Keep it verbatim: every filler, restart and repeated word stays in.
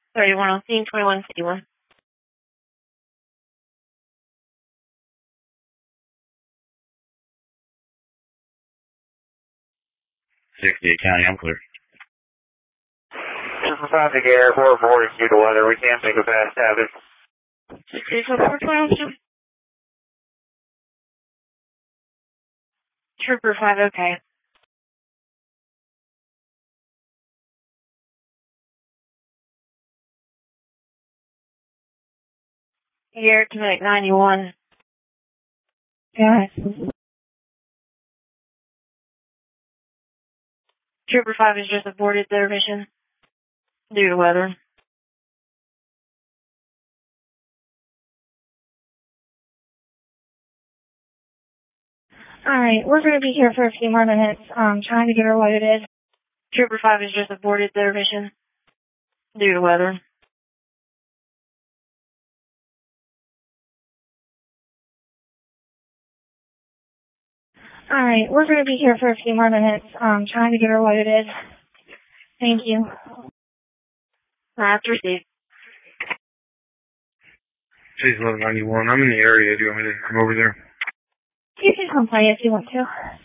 thirty-one on scene, twenty-one fifty-one. sixty-eight County, I'm clear. Super five to Gare, four forty due to weather. We can't make a fast habit. sixty-eight four twenty. Trooper five, okay. Gare to make ninety-one. Yes. Trooper five has just aborted their mission due to weather. Alright, we're going to be here for a few more minutes, um, trying to get her loaded. Trooper five has just aborted their mission due to weather. Alright, we're going to be here for a few more minutes, um, trying to get her loaded. Thank you. That's received. Chase eleven ninety-one, I'm in the area. Do you want me to come over there? You can come play if you want to.